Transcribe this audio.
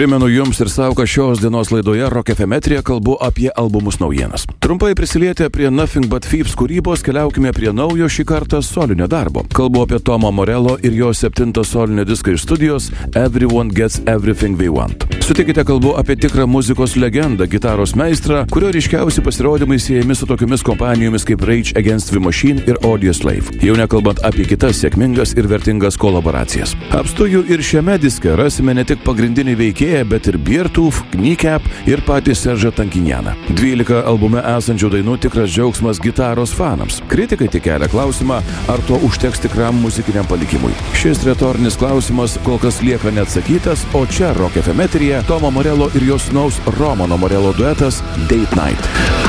Primenu jums ir savo, kad šios dienos laidoje Rock FM kalbu apie albumus naujienas. Trumpai prisilietę prie Nothing But Thieves kūrybos, keliaukime prie naujo šį kartą solinio darbo. Kalbu apie Tomo Morello ir jo 7 solinio diską iš studijos Everyone Gets Everything They Want. Sutikite, kalbu apie tikrą muzikos legendą, gitaros meistrą, kurio ryškiausi pasirodymai siejami su tokiomis kompanijomis kaip Rage Against the Machine ir Audioslave. Jau nekalbant apie kitas sėkmingas ir vertingas kolaboracijas. Apstu jų ir šiame diske rasime ne tik pagrindinį veikėją, bet ir Beartooth, Kneecap ir patį Seržą Tankinjaną. 12 albume esančių dainų tikras džiaugsmas gitaros fanams. Kritikai tik kelia klausimą, ar to užteks tikram muzikiniam palikimui. Šis retorinis klausimas kol kas lieka neatsakytas, o čia Rock FM Tomo Morello ir jo sūnaus Romano Morello duetas Date Night.